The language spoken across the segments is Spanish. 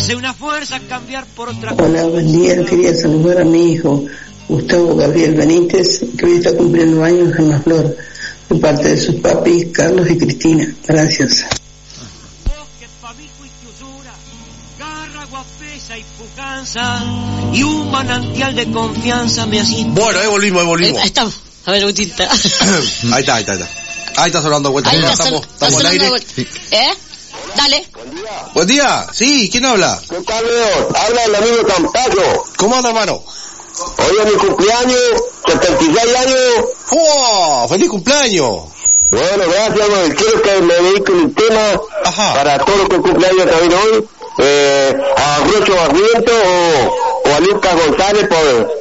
hace una fuerza cambiar por otra. Hola, buen día. Quería saludar a mi hijo Gustavo Gabriel Benítez, que hoy está cumpliendo años en La Flor, de parte de sus papis Carlos y Cristina. Gracias. Y un manantial de confianza me así. Bueno, volvimos. Ahí estamos. A ver, Agustín. Ahí está sonando de vuelta. Estamos al aire. Dale. Buen día. Sí, ¿quién habla? ¿Qué tal, Leo? Habla el amigo Campayo. ¿Cómo anda, hermano? Hoy es mi cumpleaños, 76 años. ¡Oh! ¡Feliz cumpleaños! Bueno, gracias, man. Quiero que me dedique un tema para todos los que cumpleaños también hoy. A Rocho Barriento o a Lucas González por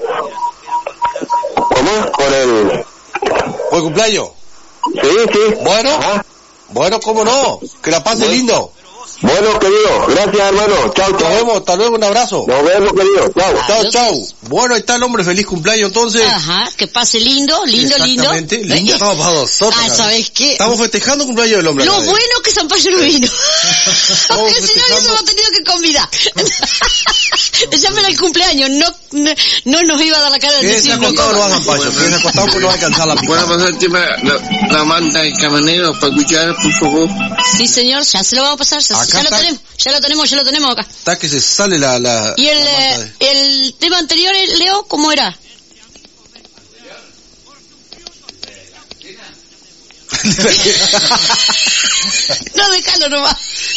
el cumpleaños. Sí. Bueno, cómo no, que la pase lindo. Bueno, querido, gracias, hermano. Chao. Nos vemos, hasta luego, un abrazo. Nos vemos, querido. Chao. Bueno, ahí está el hombre, feliz cumpleaños entonces. Ajá, que pase lindo. Exactamente, lindo estamos para nosotros. ¿Sabes qué? Estamos festejando el cumpleaños del hombre. Lo bueno que Zampayo no vino. Porque el señor eso va a tenido que convidar. Llámela al cumpleaños, no nos iba a dar la cara de decir no. No va a Zampayo, que es acostado porque no va a alcanzar la picada. ¿Puedo pasar el tema la manta del camanero para escuchar, por favor? Sí, señor, ya se lo vamos a pasar, ya lo tenemos acá. Está que se sale la y el tema anterior, Leo, ¿cómo era? No, déjalo nomás.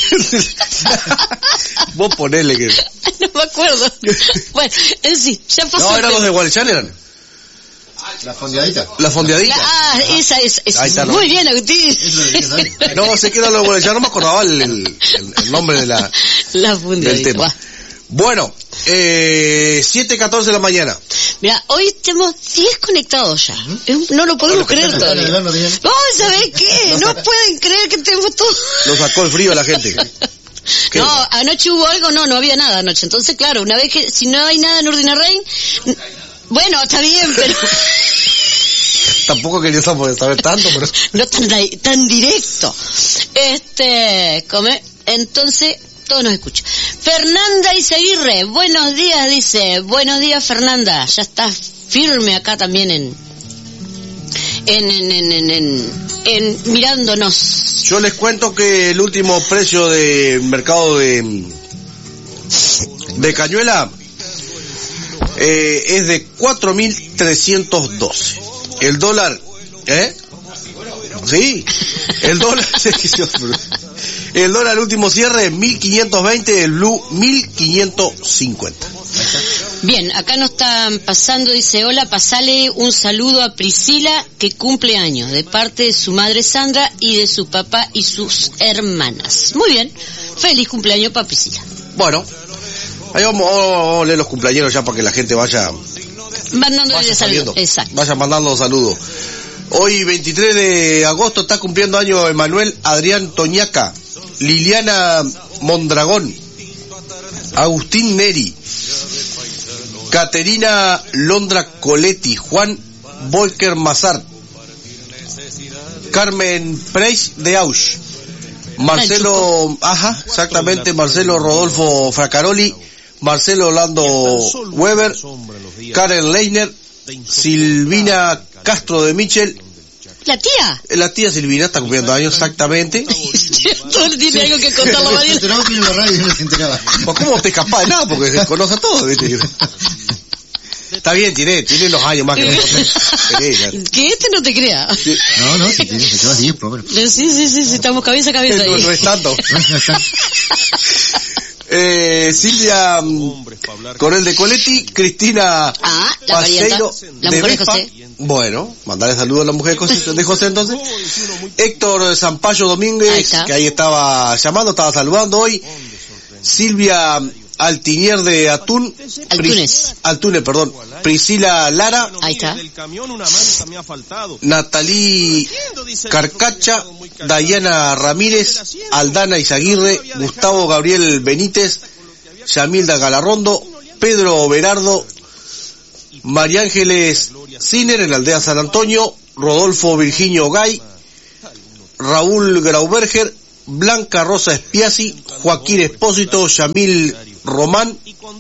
Vos ponele que... No me acuerdo. Bueno, sí, ya pasó. No, eran los de Guarechán, eran. La fondeadita. Esa es. Está, muy bien, Agustín. No, sé que era los de Guarechán, no me acordaba el nombre de la del tema. Bueno, 7:14 de la mañana. Mira, hoy tenemos 10 conectados ya. No lo podemos creer todavía. No, ¿sabés qué? No pueden creer que tenemos todo. Lo sacó el frío la gente. No, anoche hubo algo, no había nada anoche. Entonces, claro, una vez que, si no hay nada en Urdinarrain, bueno, está bien, pero... Tampoco quería saber tanto, pero... No tan directo. Entonces... Todos nos escuchan. Fernanda Izaguirre, buenos días, dice. Buenos días, Fernanda. Ya estás firme acá también en mirándonos. Yo les cuento que el último precio del mercado de Cañuela es de 4.312. El dólar, Sí, el dólar... El dólar último cierre 1.520, el blue 1.550. Bien, acá nos están pasando, dice, hola, pasale un saludo a Priscila que cumple años, de parte de su madre Sandra y de su papá y sus hermanas. Muy bien, feliz cumpleaños para Priscila. Bueno, ahí vamos a leer los cumpleaños ya para que la gente vaya mandándole saludos. Exacto. Vaya mandando saludos. Hoy 23 de agosto está cumpliendo años Emanuel Adrián Toñaca, Liliana Mondragón, Agustín Neri, Caterina Londra Coletti, Juan Volker Mazar, Carmen Preis de Auch, Marcelo, Marcelo Rodolfo Fracaroli, Marcelo Orlando Weber, Karen Leiner, Silvina Castro de Michel. La tía Silvina está cumpliendo años, exactamente. Todo tiene algo que contar la María. Pues ¿cómo te escapás de nada? Porque se conoce a todos, ¿viste? Está bien, tiene los años más que nosotros. Que no te crea. Sí. No, se lleva 10 por lo menos. Sí, estamos cabeza a cabeza ahí. No es tanto. Silvia Corel de Coletti, Cristina Paseiro de Vespa. Bueno, mandarle saludos a la mujer de José entonces. Héctor Zampayo Domínguez, que ahí estaba llamando, estaba saludando hoy. Silvia Altinier de Altunes, perdón. Priscila Lara. Ahí está. Natalí Carcacha, Dayana Ramírez, Aldana Izaguirre, Gustavo Gabriel Benítez, Yamilda Galarrondo, Pedro Berardo, María Ángeles Ciner en la aldea San Antonio, Rodolfo Virginio Gay, Raúl Grauberger, Blanca Rosa Espiasi, Joaquín Espósito, Yamil Román,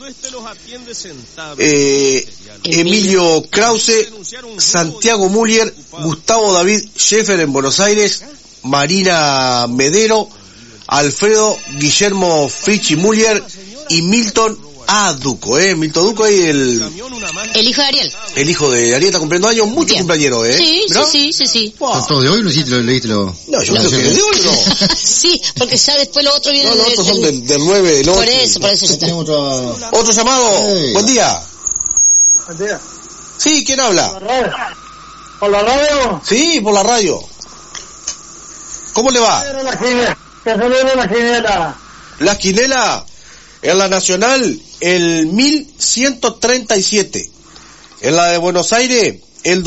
Emilio Krause, Santiago Muller, Gustavo David Scheffer en Buenos Aires, Marina Medero, Alfredo Guillermo Frichi Muller y Milton Duco, Milton Duco ahí el hijo de Ariel. El hijo de Ariel está cumpliendo años, muchos cumpleaños, Sí. Wow. ¿Son todos de hoy? ¿Leíste lo? No, yo creo que de hoy no. Sí, porque ya después lo otro viene los otros son del 9 de noche. Por eso ya está. Otro llamado. Hey. Buen día. Buen día. Sí, ¿quién habla? ¿Por la radio? Sí, por la radio. ¿Cómo le va? ¿Qué celebra la quinela? La quinela en la Nacional, el 1137. En la de Buenos Aires, el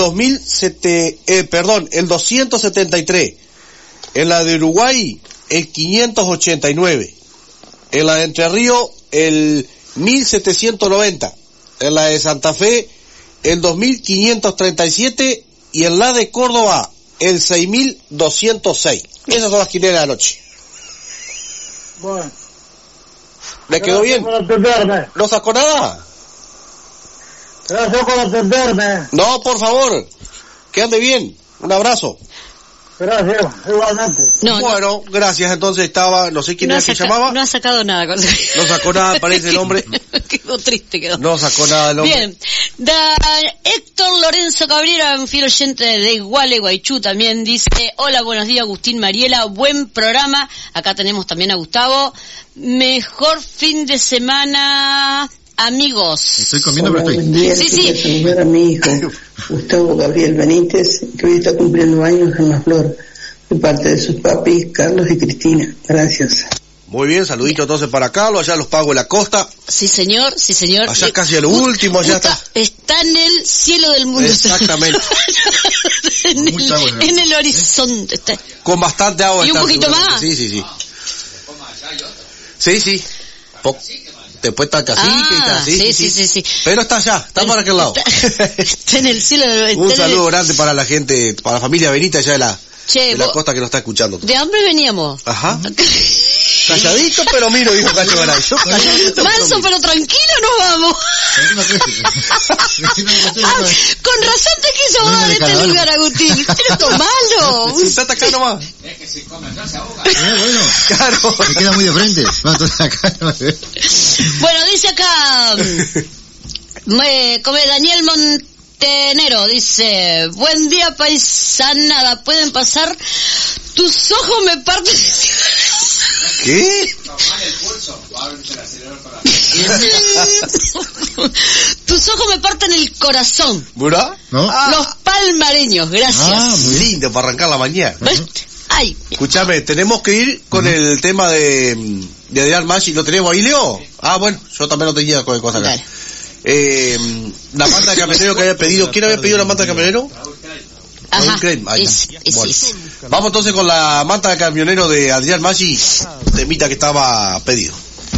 273. En la de Uruguay, el 589. En la de Entre Ríos, el 1790. En la de Santa Fe, el 2537. Y en la de Córdoba, el 6206. Esas son las quinelas de anoche. Bueno. ¿Le quedó bien? ¿No sacó nada? Gracias por atenderme. No, por favor. Que ande bien. Un abrazo. Gracias, igualmente. Bueno, gracias. Entonces estaba, no sé quién era que llamaba. No ha sacado nada. No sacó nada, parece el hombre. Quedó triste. No sacó nada el hombre. Bien. Héctor Lorenzo Cabrera, un fiel oyente de Gualeguaychú, también dice: hola, buenos días, Agustín, Mariela, buen programa. Acá tenemos también a Gustavo. Mejor fin de semana, amigos. Estoy comiendo, pero estoy. Buen día, Sí. Saludar a mi hijo, Gustavo Gabriel Benítez, que hoy está cumpliendo años en La Flor, de parte de sus papis, Carlos y Cristina. Gracias. Muy bien, saludito entonces para Carlos, allá los Pagos de la Costa. Sí, señor. Allá casi a lo último, allá está en el cielo del mundo. Exactamente. en el horizonte. Está. Con bastante agua. ¿Y un poquito más? Sí. Sí. Después está el cacique, sí. Pero está allá, está para aquel lado. Está en el cielo. Un saludo grande para la gente, para la familia Benita allá de la costa que nos está escuchando. De hambre veníamos. Ajá. Calladito pero miro, dijo Cacho Garay. Manso pero tranquilo nos vamos. Con razón te quiso dar este lugar, Agustín. Eres todo malo. Está acá nomás. Es que si come acá se ahoga. Bueno, claro. Me queda muy de frente. Bueno, dice acá, come Daniel Montenero, dice: buen día, paisanada, pueden pasar. Tus ojos me parten. ¿Qué? Tus ojos me parten el corazón. ¿Verdad? ¿No? Los palmareños, gracias. Muy lindo para arrancar la mañana. Ay. Escúchame, tenemos que ir con el tema de Adrián Maggi. ¿Lo tenemos ahí, Leo? Bueno, yo también lo tenía con cosas acá. La manta de camionero que había pedido. ¿Quién había pedido la manta de camionero? Ajá, bueno. Vamos entonces con la manta de camionero de Adrián Maggi, temita que estaba pedido.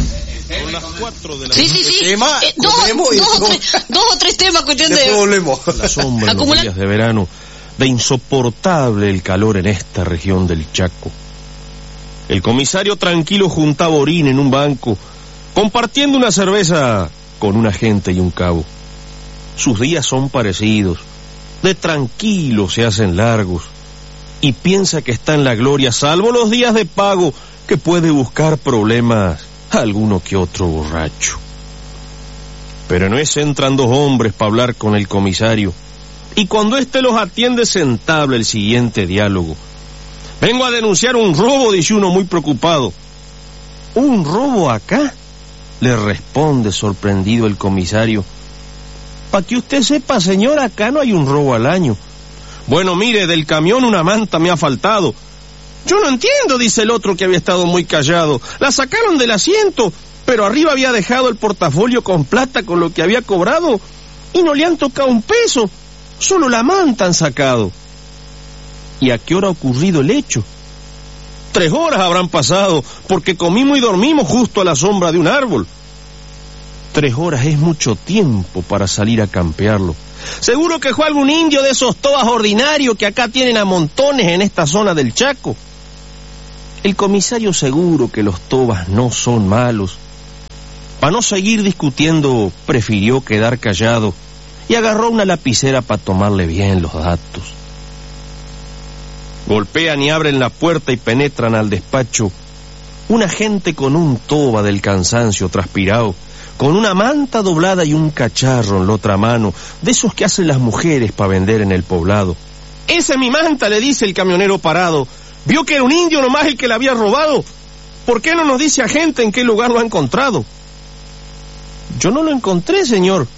Sí. Tema, dos o tres temas, cuestión de... volvemos. La sombra en los días de verano, de insoportable el calor en esta región del Chaco. El comisario tranquilo juntaba orín en un banco, compartiendo una cerveza con un agente y un cabo. Sus días son parecidos. De tranquilo se hacen largos y piensa que está en la gloria, salvo los días de pago, que puede buscar problemas a alguno que otro borracho. Pero en ese entran dos hombres para hablar con el comisario, y cuando éste los atiende se entabla el siguiente diálogo. Vengo a denunciar un robo, dice uno muy preocupado. ¿Un robo acá?, le responde sorprendido el comisario. Para que usted sepa, señor, acá no hay un robo al año. Bueno, mire, del camión una manta me ha faltado. Yo no entiendo, dice el otro, que había estado muy callado. La sacaron del asiento, pero arriba había dejado el portafolio con plata con lo que había cobrado y no le han tocado un peso, solo la manta han sacado. ¿Y a qué hora ha ocurrido el hecho? 3 horas habrán pasado, porque comimos y dormimos justo a la sombra de un árbol. 3 horas es mucho tiempo para salir a campearlo. Seguro que fue algún indio de esos tobas ordinarios que acá tienen a montones en esta zona del Chaco. El comisario seguro que los tobas no son malos, Para no seguir discutiendo, prefirió quedar callado y agarró una lapicera para tomarle bien los datos. Golpean y abren la puerta y penetran al despacho una gente con un toba del cansancio transpirado, con una manta doblada y un cacharro en la otra mano, de esos que hacen las mujeres para vender en el poblado. «Esa es mi manta», le dice el camionero parado. «¿Vio que era un indio nomás el que la había robado? ¿Por qué no nos dice a gente en qué lugar lo ha encontrado?» «Yo no lo encontré, señor»,